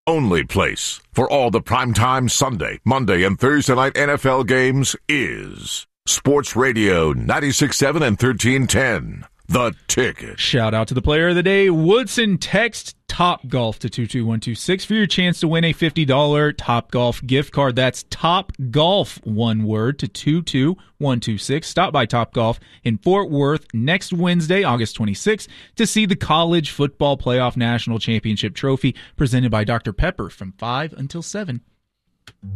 only place for all the primetime Sunday, Monday, and Thursday night NFL games is Sports Radio 96.7 and 1310. The Ticket. Shout out to the player of the day, Woodson. Text Topgolf to 22126 for your chance to win a $50 Topgolf gift card. That's Topgolf, one word, to 22126. Stop by Topgolf in Fort Worth next Wednesday, August 26th, to see the College Football Playoff National Championship Trophy presented by Dr. Pepper from 5 until 7.